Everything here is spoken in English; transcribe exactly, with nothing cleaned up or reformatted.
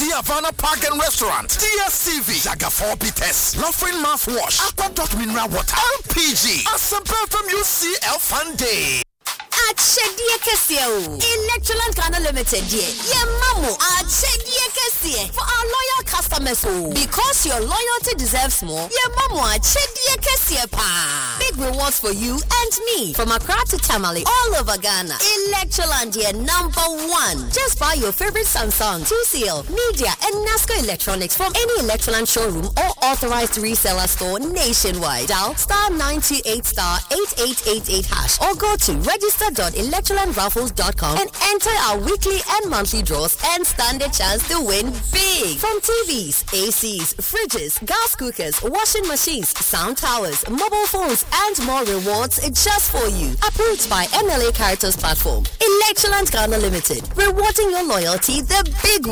T Havana Park and Restaurant, D S T V, Jaga four Peters, Laughing Mouthwash, Aqua Dot Mineral Water, L P G, Asempa from U C L Fun Day. Achedia Kesio, Electroland Ghana Limited, yeah, Mamu, Achedia Kesie, for our loyal customers, because your loyalty deserves more, yeah, Mamu, Achedia Kesie pa. Big rewards for you and me, from Accra to Tamale, all over Ghana. Electroland, yeah, number one. Just buy your favorite Samsung, T C L, Media, and Nasco Electronics from any Electroland showroom or authorized reseller store nationwide. Dial star nine two eight star eight eight eight eight hash or go to register dot electroland raffles dot com and enter our weekly and monthly draws and stand a chance to win big. From T Vs, A Cs, fridges, gas cookers, washing machines, sound towers, mobile phones, and more rewards just for you. Approved by M L A Caritas Platform. Electroland Ghana Limited. Rewarding your loyalty the big way.